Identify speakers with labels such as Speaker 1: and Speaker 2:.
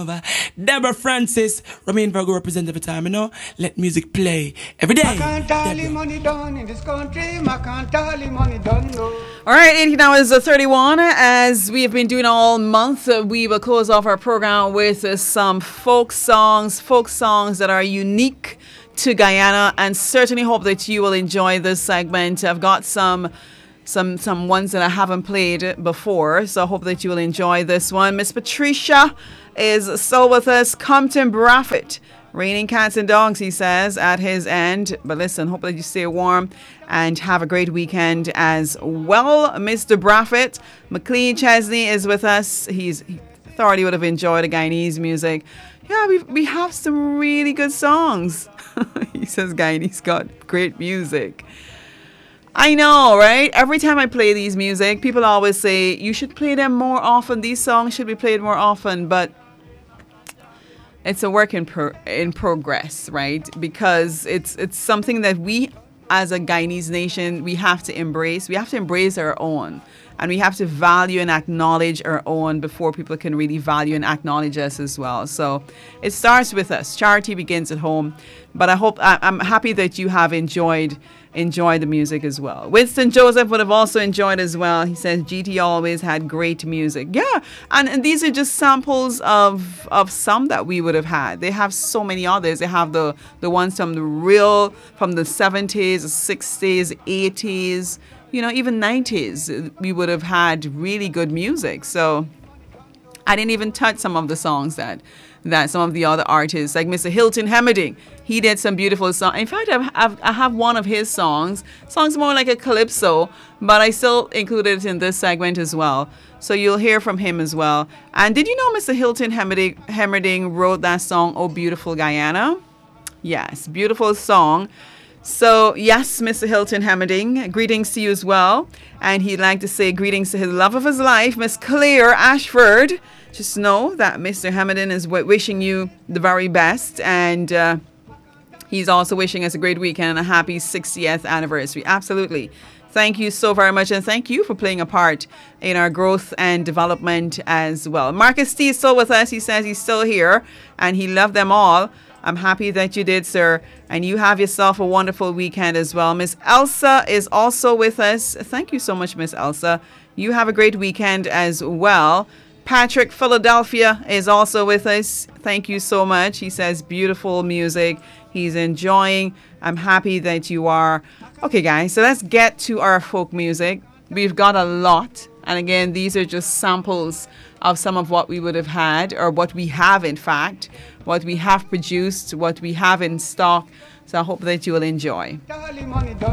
Speaker 1: over. Deborah Francis, Remain Virgo represent every time, you know. Let music play every day.
Speaker 2: Money done in this country. Money done.
Speaker 3: All right, 18 hours 31. As we have been doing all month, we will close off our program with some folk songs that are unique to Guyana, and certainly hope that you will enjoy this segment. I've got some ones that I haven't played before, so I hope that you will enjoy this one. Miss Patricia is still with us. Compton Braffett, raining cats and dogs, he says, at his end. But listen, hope that you stay warm and have a great weekend as well. Mr. Braffett, McLean Chesney is with us. He thoroughly would have enjoyed the Guyanese music. Yeah, we have some really good songs. He says Guyanese got great music. I know, right? Every time I play these music, people always say, you should play them more often. These songs should be played more often. But it's a work in progress, right? Because it's something that we, as a Guyanese nation, we have to embrace. We have to embrace our own. And we have to value and acknowledge our own before people can really value and acknowledge us as well. So it starts with us. Charity begins at home. But I'm happy that you have enjoyed the music as well. Winston Joseph would have also enjoyed as well. He says GT always had great music. Yeah, and these are just samples of some that we would have had. They have so many others. They have the ones from the 70s, the 60s, 80s, even 90s. We would have had really good music. So I didn't even touch some of the songs that some of the other artists, like Mr. Hilton Hemmerding, he did some beautiful songs. In fact, I have one of his songs more like a calypso, but I still included it in this segment as well. So you'll hear from him as well. And did you know Mr. Hilton Hemmerding wrote that song, Oh Beautiful Guyana? Yes, beautiful song. So, yes, Mr. Hilton Hemmerding, greetings to you as well. And he'd like to say greetings to his love of his life, Miss Claire Ashford. Just know that Mr. Hemmerding is wishing you the very best. And he's also wishing us a great weekend and a happy 60th anniversary. Absolutely. Thank you so very much. And thank you for playing a part in our growth and development as well. Marcus T is still with us. He says he's still here and he loved them all. I'm happy that you did, sir. And you have yourself a wonderful weekend as well. Miss Elsa is also with us. Thank you so much, Miss Elsa. You have a great weekend as well. Patrick Philadelphia is also with us. Thank you so much. He says beautiful music. He's enjoying. I'm happy that you are. Okay, guys, so let's get to our folk music. We've got a lot. And again, these are just samples of some of what we would have had, or what we have, in fact, what we have produced, what we have in stock. So I hope that you will enjoy.